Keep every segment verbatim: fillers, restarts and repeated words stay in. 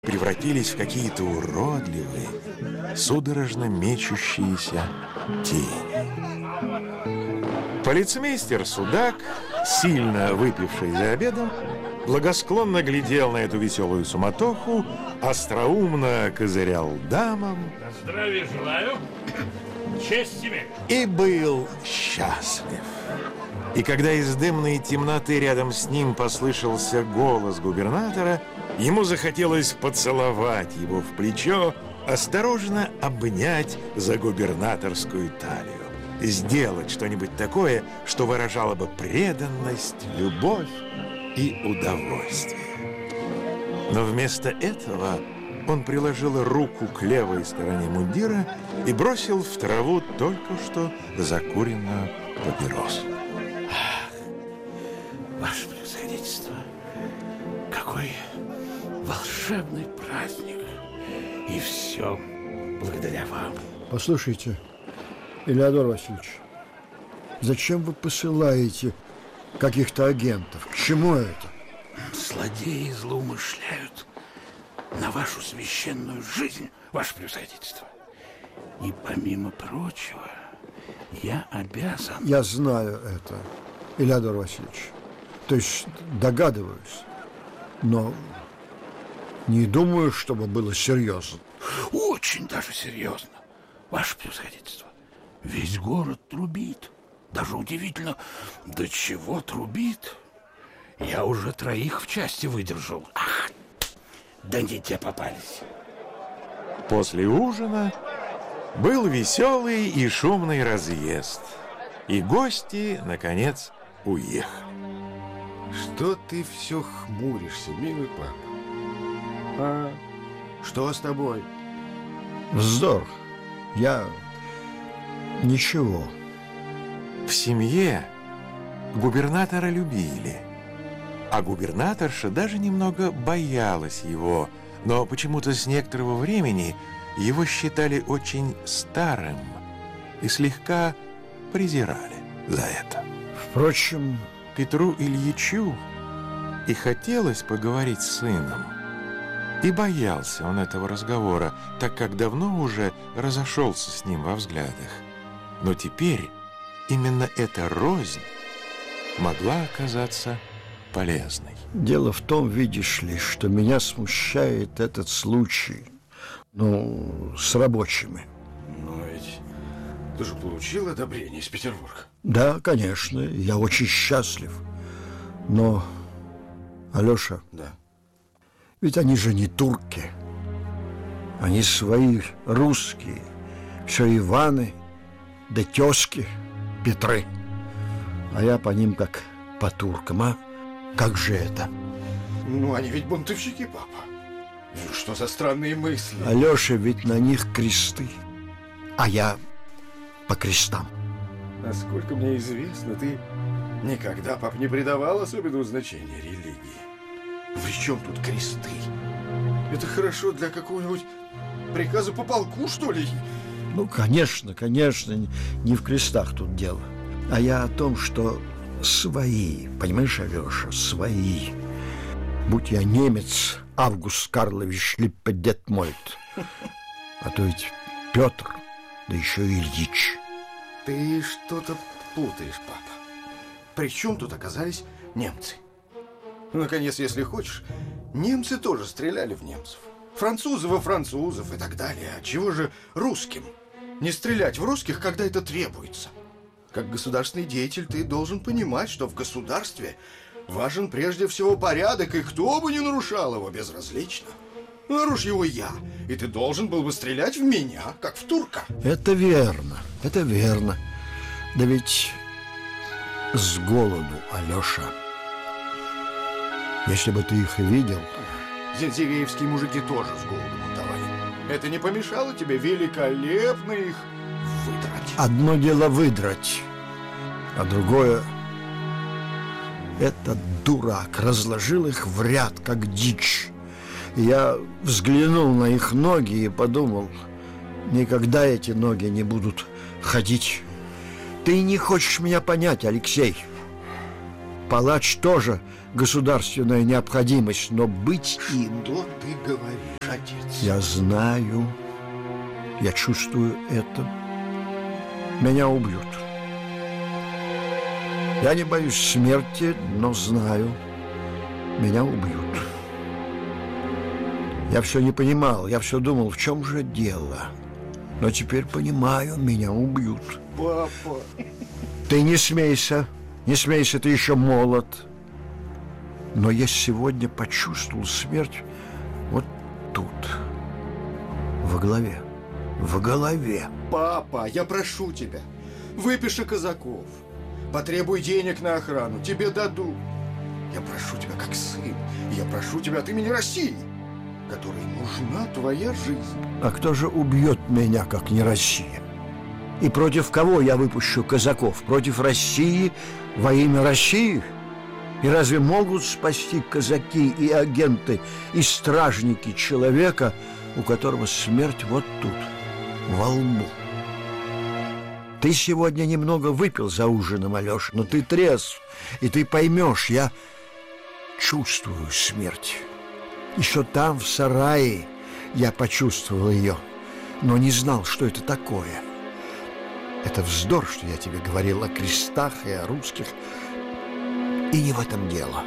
превратились в какие-то уродливые, судорожно мечущиеся тени. Полицмейстер Судак, сильно выпивший за обедом, благосклонно глядел на эту веселую суматоху, остроумно козырял дамам. Здравия желаю. Честь тебе. И был счастлив. И когда из дымной темноты рядом с ним послышался голос губернатора, ему захотелось поцеловать его в плечо, осторожно обнять за губернаторскую талию, сделать что-нибудь такое, что выражало бы преданность, любовь и удовольствие. Но вместо этого он приложил руку к левой стороне мундира и бросил в траву только что закуренную папиросу. Ах, ваше превосходительство, какой волшебный праздник! И все благодаря вам. Послушайте, Элеодор Васильевич, зачем вы посылаете каких-то агентов? К чему это? Злодеи злоумышляют на вашу священную жизнь, ваше превосходительство. И помимо прочего, я обязан... Я знаю это, Элеодор Васильевич. То есть догадываюсь, но не думаю, чтобы было серьезно. Очень даже серьезно, ваше превосходительство. Весь город трубит. Даже удивительно, до чего трубит. Я уже троих в части выдержал. Ах, да не те попались. После ужина был веселый и шумный разъезд, и гости, наконец, уехали. Что ты все хмуришься, милый папа? А что с тобой? Вздор. Я... ничего. В семье губернатора любили, а губернаторша даже немного боялась его, но почему-то с некоторого времени его считали очень старым и слегка презирали за это. Впрочем, Петру Ильичу и хотелось поговорить с сыном, и боялся он этого разговора, так как давно уже разошелся с ним во взглядах. Но теперь именно эта рознь могла оказаться полезной. дело в том, видишь ли, что меня смущает этот случай, ну, с рабочими. Но ведь ты же получил одобрение из Петербурга. Да, конечно, я очень счастлив. Но, Алеша, Да. ведь они же не турки. Они свои, русские. Все Иваны, да тезки, Петры. А я по ним как по туркам, а? Как же это? Ну, они ведь бунтовщики, папа. Ну, что за странные мысли? Алеша, ведь на них кресты, а я по крестам. Насколько мне известно, ты никогда, пап, не придавал особенного значения религии. При чем тут кресты? Это хорошо для какого-нибудь приказа по полку, что ли? Ну, конечно, конечно, не в крестах тут дело. А я о том, что свои, понимаешь, Алеша, свои. Будь я немец, Август Карлович Липпе-Детмольд, а то ведь Петр, да еще и Ильич. Ты что-то путаешь, папа. При чем тут оказались немцы? Наконец, если хочешь, немцы тоже стреляли в немцев. Французы во французов и так далее. А чего же русским не стрелять в русских, когда это требуется? Как государственный деятель ты должен понимать, что в государстве важен прежде всего порядок, и кто бы не нарушал его, безразлично. Нарушь его я, и ты должен был бы стрелять в меня, как в турка. Это верно, это верно. Да ведь с голоду, Алеша. Если бы ты их видел... Зензивеевские мужики тоже с голоду бунтовали. Это не помешало тебе великолепно их выдрать. Одно дело выдрать, а другое... Этот дурак разложил их в ряд, как дичь. И я взглянул на их ноги и подумал, никогда эти ноги не будут ходить. Ты не хочешь меня понять, Алексей. Палач тоже государственная необходимость, но быть им... Что ты говоришь, отец? Я знаю, я чувствую это. Меня убьют. Я не боюсь смерти, но знаю, меня убьют. Я все не понимал, я все думал, в чем же дело. Но теперь понимаю, меня убьют. Папа! Ты не смейся, не смейся, ты еще молод. Но я сегодня почувствовал смерть вот тут, во голове, в голове. Папа, я прошу тебя, выпиши казаков, потребуй денег на охрану, тебе дадут. Я прошу тебя как сын, я прошу тебя от имени России, которой нужна твоя жизнь. А кто же убьет меня, как не Россия? И против кого я выпущу казаков? Против России, во имя России? И разве могут спасти казаки и агенты, и стражники человека, у которого смерть вот тут, во лбу? Ты сегодня немного выпил за ужином, Алеша, но ты трезв, и ты поймешь, я чувствую смерть. Еще там, в сарае, я почувствовал ее, но не знал, что это такое. Это вздор, что я тебе говорил о крестах и о русских. И не в этом дело.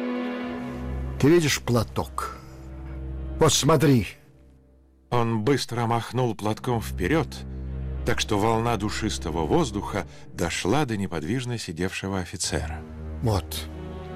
Ты видишь платок? Вот смотри. Он быстро махнул платком вперед, так что волна душистого воздуха дошла до неподвижно сидевшего офицера. Вот.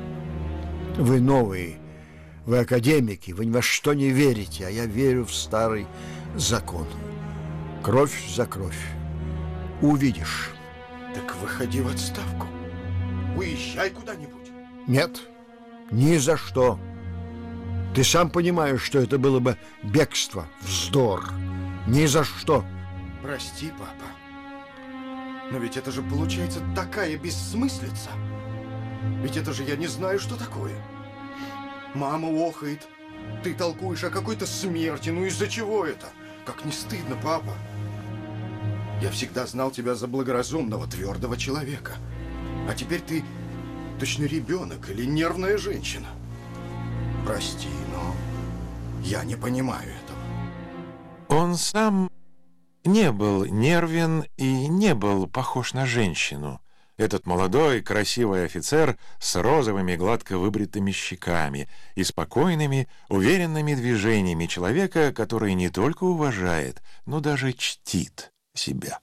Вы новые, вы академики, вы ни во что не верите, а я верю в старый закон. Кровь за кровь. Увидишь. Так выходи в отставку. Уезжай куда-нибудь. Нет, ни за что. Ты сам понимаешь, что это было бы бегство, вздор. Ни за что. Прости, папа. Но ведь это же получается такая бессмыслица. Ведь это же я не знаю, что такое. Мама охает. Ты толкуешь о какой-то смерти. Ну из-за чего это? Как не стыдно, папа. Я всегда знал тебя за благоразумного, твердого человека. А теперь ты точно ребенок или нервная женщина. Прости, но я не понимаю этого. Он сам не был нервен и не был похож на женщину. Этот молодой, красивый офицер с розовыми, гладко выбритыми щеками и спокойными, уверенными движениями человека, который не только уважает, но даже чтит себя.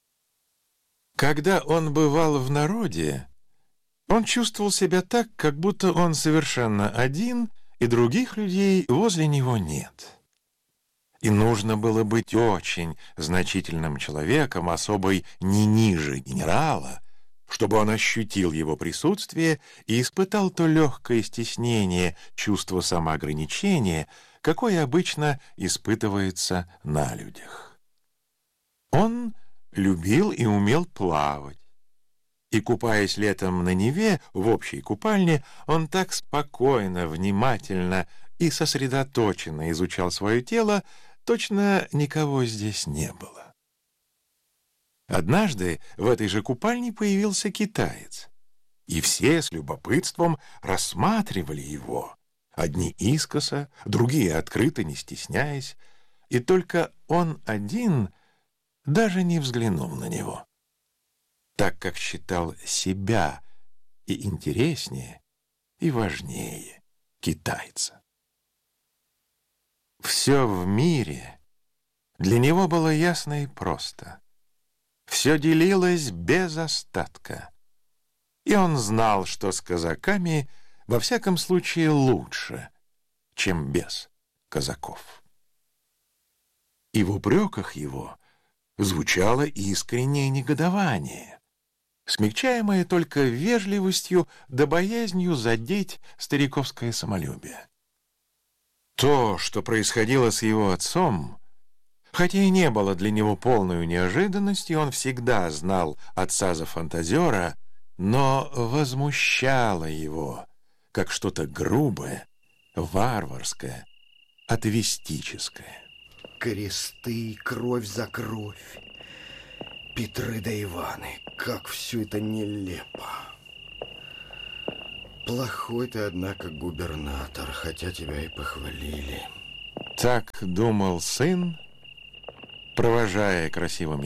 Когда он бывал в народе, он чувствовал себя так, как будто он совершенно один, и других людей возле него нет. И нужно было быть очень значительным человеком, особой не ниже генерала, чтобы он ощутил его присутствие и испытал то легкое стеснение, чувство самоограничения, какое обычно испытывается на людях. Он любил и умел плавать. И, купаясь летом на Неве в общей купальне, он так спокойно, внимательно и сосредоточенно изучал свое тело, точно никого здесь не было. Однажды в этой же купальне появился китаец, и все с любопытством рассматривали его, одни искоса, другие открыто, не стесняясь, и только он один даже не взглянул на него, так как считал себя и интереснее, и важнее китайца. Все в мире для него было ясно и просто. Все делилось без остатка. И он знал, что с казаками во всяком случае лучше, чем без казаков. И в упреках его звучало искреннее негодование, смягчаемое только вежливостью да боязнью задеть стариковское самолюбие. То, что происходило с его отцом, хотя и не было для него полной неожиданностью, он всегда знал отца за фантазера, но возмущало его, как что-то грубое, варварское, атовистическое. Кресты, кровь за кровь. Петры да Иваны, как все это нелепо. Плохой ты, однако, губернатор, хотя тебя и похвалили. Так думал сын, провожая красивым